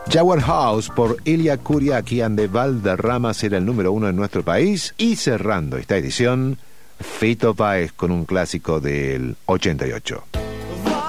Jaguar House por Ilya Kuryakian de Valderramas era el número 1 en nuestro país. Y cerrando esta edición, Fito Páez con un clásico del 88.